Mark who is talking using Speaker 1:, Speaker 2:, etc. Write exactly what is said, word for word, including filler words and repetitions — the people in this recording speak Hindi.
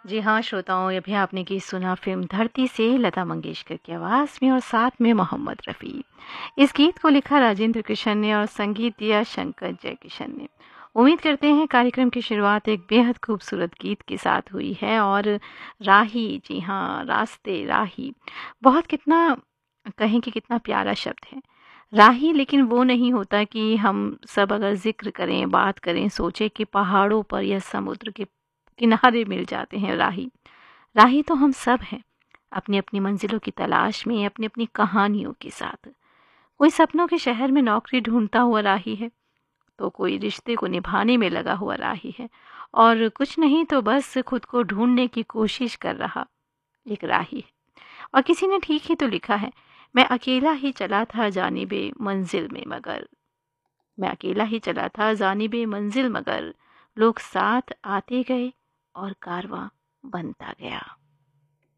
Speaker 1: जी हाँ, श्रोताओं, अभी आपने गीत सुना फ़िल्म धरती से लता मंगेशकर की आवाज़ में और साथ में मोहम्मद रफ़ी। इस गीत को लिखा राजेंद्र कृष्ण ने और संगीत दिया शंकर जयकिशन ने। उम्मीद करते हैं कार्यक्रम की शुरुआत एक बेहद खूबसूरत गीत के साथ हुई है। और राही, जी हाँ, रास्ते, राही, बहुत कितना कहें कि कितना प्यारा शब्द है। राही लेकिन वो नहीं होता कि हम सब अगर ज़िक्र करें, बात करें, सोचें कि पहाड़ों पर या समुद्र के किनारे मिल जाते हैं राही। राही तो हम सब हैं, अपनी-अपनी मंजिलों की तलाश में, अपनी-अपनी कहानियों के साथ। कोई सपनों के शहर में नौकरी ढूँढता हुआ राही है, तो कोई रिश्ते को निभाने में लगा हुआ राही है, और कुछ नहीं तो बस खुद को ढूँढने की कोशिश कर रहा एक राही है। और किसी ने ठीक ही तो लिखा है, मैं अकेला ही चला था जानिबे मंजिल में मगर। मैं अकेला ही चला था जानिबे मंजिल मगर, लोग साथ आते गए और कारवां बनता गया।